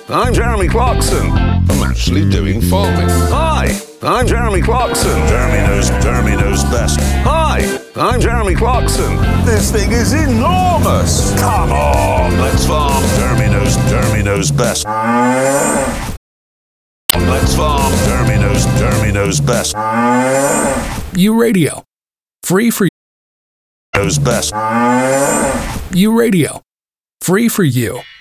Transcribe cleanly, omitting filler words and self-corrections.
I'm Jeremy Clarkson. I'm actually doing farming. Hi, I'm Jeremy Clarkson. Jeremy knows best. Hi, I'm Jeremy Clarkson. This thing is enormous. Come on, let's farm. Jeremy knows best. Let's farm. Jeremy knows best. U Radio. Free for knows best. U Radio. Free for you.